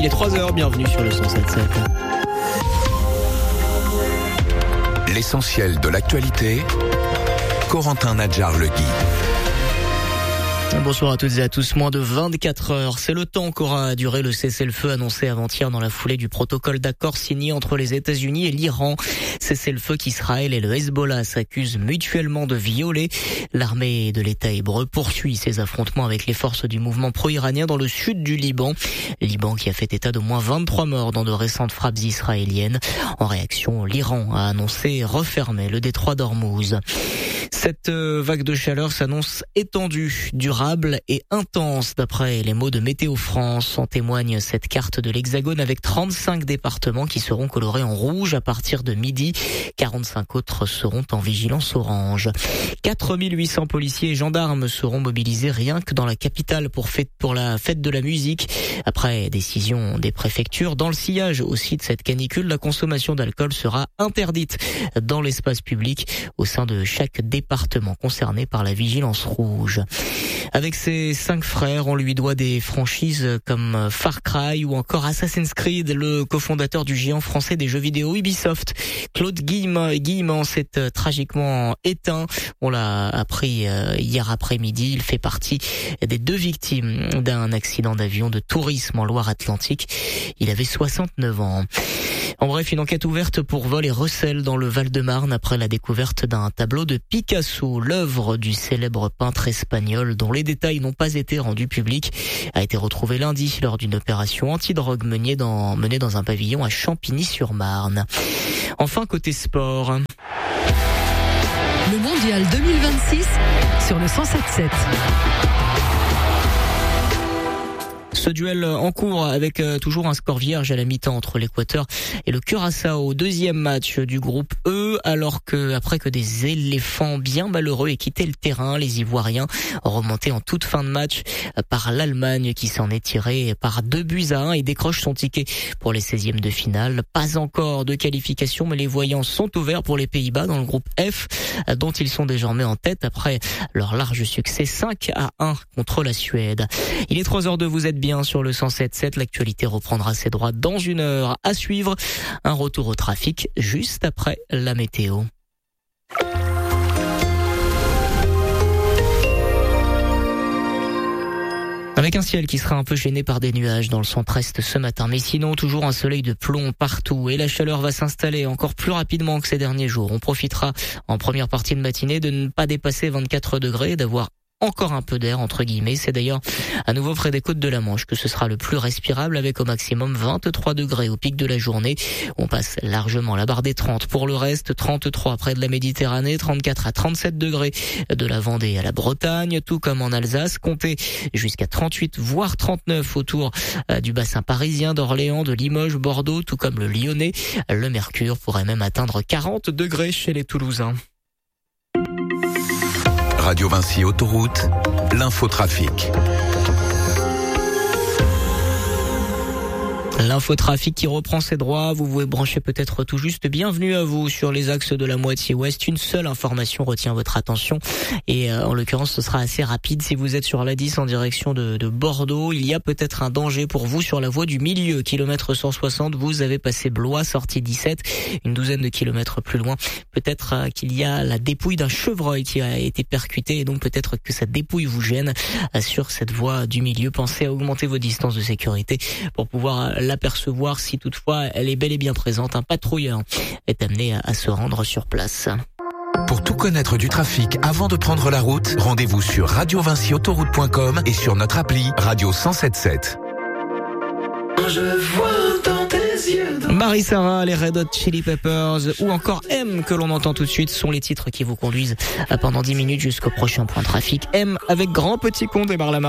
Il est 3h, bienvenue sur le 107.7. L'essentiel de l'actualité, Corentin Nadjar-Le Gui. Bonsoir à toutes et à tous. Moins de 24 heures, c'est le temps qu'aura duré le cessez-le-feu annoncé avant-hier dans la foulée du protocole d'accord signé entre les États-Unis et l'Iran. Cessez-le-feu qu'Israël et le Hezbollah s'accusent mutuellement de violer. L'armée de l'État hébreu poursuit ses affrontements avec les forces du mouvement pro-iranien dans le sud du Liban. Liban qui a fait état d'au moins 23 morts dans de récentes frappes israéliennes. En réaction, l'Iran a annoncé refermer le détroit d'Ormuz. Cette vague de chaleur s'annonce étendue, durable et intense d'après les mots de Météo France. En témoigne cette carte de l'Hexagone avec 35 départements qui seront colorés en rouge à partir de midi. 45 autres seront en vigilance orange. 4800 policiers et gendarmes seront mobilisés rien que dans la capitale pour la fête de la musique. Après décision des préfectures, dans le sillage aussi de cette canicule, la consommation d'alcool sera interdite dans l'espace public au sein de chaque département concerné par la vigilance rouge. Avec ses 5 frères, on lui doit des franchises comme Far Cry ou encore Assassin's Creed. Le cofondateur du géant français des jeux vidéo Ubisoft, Claude Guillemant, s'est tragiquement éteint. On l'a appris hier après-midi. Il fait partie des 2 victimes d'un accident d'avion de tourisme en Loire-Atlantique. Il avait 69 ans. En bref, une enquête ouverte pour vol et recel dans le Val-de-Marne après la découverte d'un tableau de Picasso, l'œuvre du célèbre peintre espagnol dont les détails n'ont pas été rendus publics, a été retrouvé lundi lors d'une opération antidrogue menée dans un pavillon à Champigny-sur-Marne. Enfin, côté sport. Le mondial 2026 sur le 107.7. Ce duel en cours avec toujours un score vierge à la mi-temps entre l'Équateur et le Curaçao. 2e match du groupe E, alors que après que des éléphants bien malheureux aient quitté le terrain, les Ivoiriens remontés en toute fin de match par l'Allemagne qui s'en est tirée par 2-1 et décroche son ticket pour les 16e de finale. Pas encore de qualification, mais les voyants sont ouverts pour les Pays-Bas dans le groupe F, dont ils sont désormais en tête après leur large succès 5-1 contre la Suède. Il est 3h02, vous êtes bien sur le 107.7, l'actualité reprendra ses droits dans 1 heure. À suivre, un retour au trafic juste après la météo. Avec un ciel qui sera un peu gêné par des nuages dans le centre-est ce matin. Mais sinon, toujours un soleil de plomb partout. Et la chaleur va s'installer encore plus rapidement que ces derniers jours. On profitera en première partie de matinée de ne pas dépasser 24 degrés et d'avoir encore un peu d'air entre guillemets. C'est d'ailleurs à nouveau près des côtes de la Manche que ce sera le plus respirable avec au maximum 23 degrés au pic de la journée. On passe largement la barre des 30. Pour le reste, 33 près de la Méditerranée, 34 à 37 degrés de la Vendée à la Bretagne, tout comme en Alsace. Comptez jusqu'à 38 voire 39 autour du bassin parisien, d'Orléans, de Limoges, Bordeaux, tout comme le Lyonnais. Le mercure pourrait même atteindre 40 degrés chez les Toulousains. Radio Vinci Autoroute, l'infotrafic. L'infotrafic qui reprend ses droits, vous vous branchez peut-être tout juste. Bienvenue à vous sur les axes de la moitié ouest. Une seule information retient votre attention et en l'occurrence ce sera assez rapide. Si vous êtes sur l'A10 en direction de Bordeaux, il y a peut-être un danger pour vous sur la voie du milieu. Kilomètre 160, vous avez passé Blois, sortie 17, une douzaine de kilomètres plus loin. Peut-être qu'il y a la dépouille d'un chevreuil qui a été percuté et donc peut-être que cette dépouille vous gêne sur cette voie du milieu. Pensez à augmenter vos distances de sécurité pour pouvoir l'apercevoir si toutefois elle est bel et bien présente. Un patrouilleur est amené à se rendre sur place. Pour tout connaître du trafic avant de prendre la route, rendez-vous sur radiovinciautoroute.com et sur notre appli Radio 107.7. Je vois dans tes yeux. Marie-Sara, les Red Hot Chili Peppers ou encore M que l'on entend tout de suite sont les titres qui vous conduisent pendant 10 minutes jusqu'au prochain point trafic. M avec Grand Petit Con démarre la